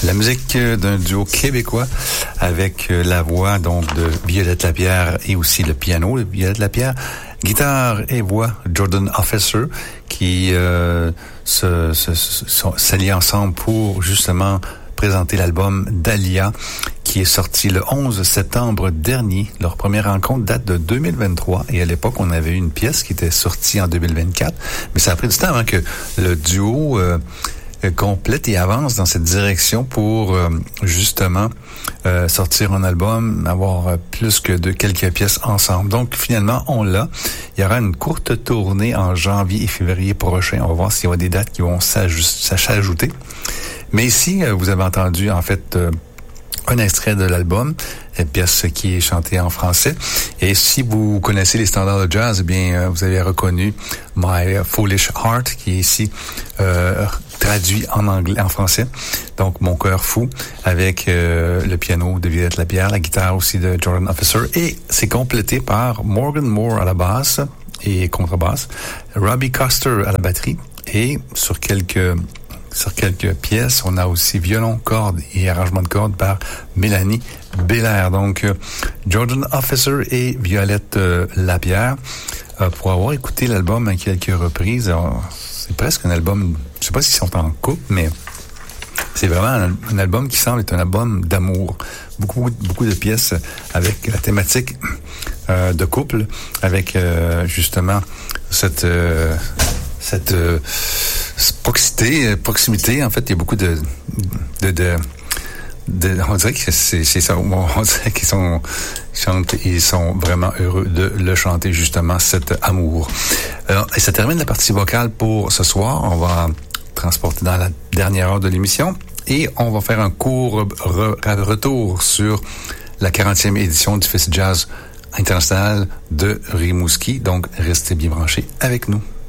La musique d'un duo québécois avec la voix donc de Violette Lapierre et aussi le piano de Violette Lapierre, guitare et voix Jordan Officer qui s'allient ensemble pour justement présenter l'album Dahlia qui est sorti le 11 septembre dernier. Leur première rencontre date de 2023 et à l'époque, on avait eu une pièce qui était sortie en 2024. Mais ça a pris du temps avant que le duo complète et avance dans cette direction pour justement sortir un album, avoir plus que quelques pièces ensemble. Donc finalement, on l'a. Il y aura une courte tournée en janvier et février prochain. On va voir s'il y aura des dates qui vont s'ajouter. Mais ici, vous avez entendu en fait un extrait de l'album, une pièce qui est chantée en français. Et si vous connaissez les standards de jazz, eh bien, vous avez reconnu My Foolish Heart, qui est ici traduit en français. Donc, Mon cœur fou, avec le piano de Violette Lapierre, la guitare aussi de Jordan Officer. Et c'est complété par Morgan Moore à la basse et contrebasse, Robbie Coster à la batterie. Et sur quelques pièces, on a aussi violon, cordes et arrangement de cordes par Mélanie Belair. Donc, Jordan Officer et Violette Lapierre. Pour avoir écouté l'album à quelques reprises, c'est presque un album, je sais pas s'ils sont en couple, mais c'est vraiment un album qui semble être un album d'amour. Beaucoup de pièces avec la thématique de couple, avec justement cette proximité. En fait, il y a beaucoup de on dirait que c'est ça. On dirait ils sont vraiment heureux de le chanter, justement, cet amour. Alors, et ça termine la partie vocale pour ce soir. On va transporter dans la dernière heure de l'émission et on va faire un court retour sur la 40e édition du Festival Jazz International de Rimouski. Donc, restez bien branchés avec nous.